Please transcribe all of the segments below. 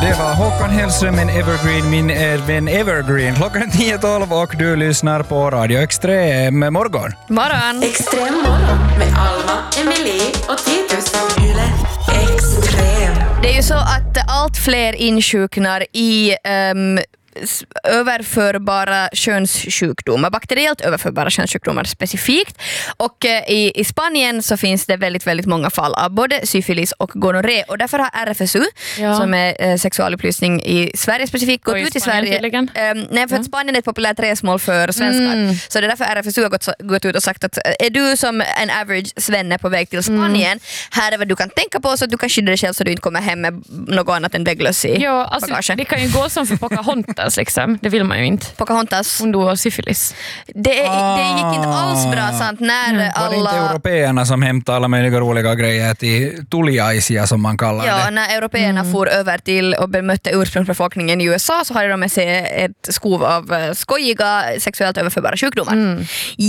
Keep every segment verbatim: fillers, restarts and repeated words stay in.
Det var Håkan Hellström, en Evergreen, min eh, vän Evergreen. Klockan är tio tolv och du lyssnar på Radio Extrem. Morgon. Morgon. Extrem morgon med Alma, Emily och Titus. Yle Extrem. Det är ju så att allt fler insjuknar i um, överförbara könssjukdomar, bakteriellt överförbara könssjukdomar specifikt. Och eh, i, i Spanien så finns det väldigt, väldigt många fall av både syfilis och gonorré. Och därför har R F S U, ja. som är eh, sexualupplysning i Sverige specifikt, gått ut i Sverige. Um, nej, för att Spanien är ett populärt resmål för svenskar. Mm. Så det är därför R F S U har gått, gått ut och sagt att är du som en average svenne på väg till Spanien, mm. här är vad du kan tänka på så att du kan skydda dig själv så du inte kommer hem med något annat än vägglöss i ja, alltså, bagagen. Det kan ju gå som för Pocahontas. Liksom. Det vill man ju inte. Pocahontas. Hon dog av syfilis. Det, ah. det gick inte alls bra, sant? När mm. alla... Var det inte européerna som hämtade alla möjliga roliga grejer till Tuliaisia som man kallar ja, det? Ja, när européerna mm. for över till och bemötte ursprungsbefolkningen i U S A så hade de med sig ett skov av skojiga sexuellt överförbara sjukdomar. Mm.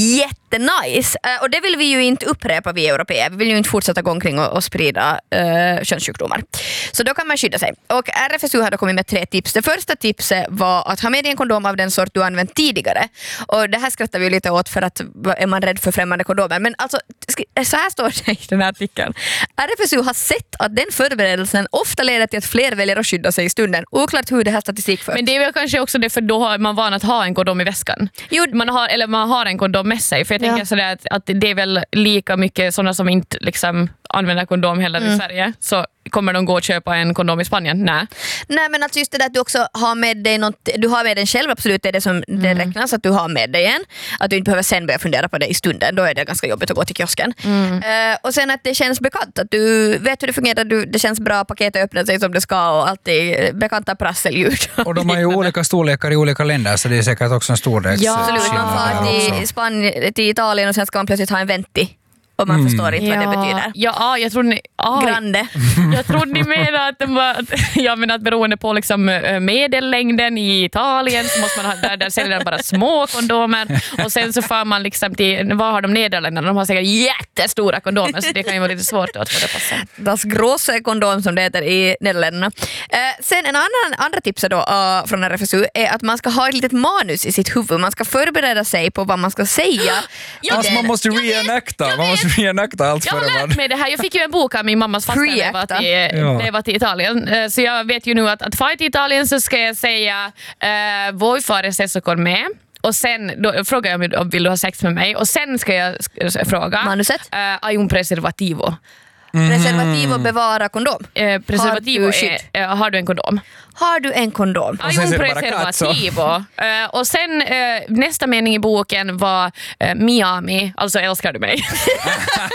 Jättenice! Och det vill vi ju inte upprepa, vi européer. Vi vill ju inte fortsätta gå omkring och, och sprida uh, könssjukdomar. Så då kan man skydda sig. Och R F S U hade kommit med tre tips. Det första tipset var att ha med dig en kondom av den sort du använt tidigare. Och det här skrattar vi lite åt för att är man rädd för främmande kondomer. Men alltså, så här står det i den här artikeln. R F S U har sett att den förberedelsen ofta leder till att fler väljer att skydda sig i stunden. Oklart hur det här statistik för. Men det är väl kanske också det, för då har man van att ha en kondom i väskan. Jo. Man har, eller man har en kondom med sig. För jag tänker ja. sådär att, att det är väl lika mycket sådana som inte liksom använder kondom heller mm. i Sverige. Så kommer de gå och köpa en kondom i Spanien? Nej. Nej, men alltså just det där att du också har med dig något, du har med den själv, absolut, det är det som mm. det räknas att du har med dig en. Att du inte behöver sen börja fundera på det i stunden, då är det ganska jobbigt att gå till kiosken. Mm. Uh, och sen att det känns bekant, att du vet hur det fungerar, du, det känns bra, paketet öppnar sig som det ska och alltid bekanta prasselljud. Och de har ju olika storlekar i olika länder, så det är säkert också en storlek. Ja, absolut. Man får till Spanien, till Italien och sen ska man plötsligt ha en venti. Och man mm. förstår inte ja. vad det betyder. Ja, jag tror ni... Ah, Grande. Jag tror ni menar att, de var, jag menar att beroende på liksom medellängden i Italien så måste man ha, där, där säljer de bara små kondomer. Och sen så får man liksom till, vad har de Nederländerna? De har säkert jättestora kondomer, så det kan ju vara lite svårt att få det passa. Das große kondom som det heter i Nederländerna. Eh, sen en annan andra tips då uh, från R F S U är att man ska ha ett litet manus i sitt huvud. Man ska förbereda sig på vad man ska säga. Alltså man måste reenacta. Man måste reenacta allt jag för har lärt mig det här. Jag fick ju en bok av min mammas fasta när jag var till, ja. när jag var till Italien. Så jag vet ju nu att att fara till Italien så ska jag säga uh, voi fare sesso con me. Och sen då frågar jag om vill du ha sex med mig. Och sen ska jag fråga manuset. Uh, hai un preservativo. Mm. Preservativ och bevara kondom. Eh, preservativ har, du är, har du en kondom? Har du en kondom? Och sen preservativ. Uh, och sen uh, nästa mening i boken var uh, Miami, alltså älskar du mig?